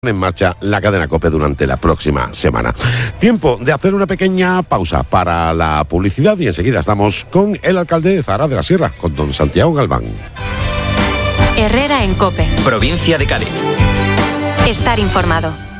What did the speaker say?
en marcha la cadena COPE durante la próxima semana. Tiempo de hacer una pequeña pausa para la publicidad y enseguida estamos con el alcalde de Zahara de la Sierra, con don Santiago Galván. Herrera en COPE. Provincia de Cádiz. Estar informado.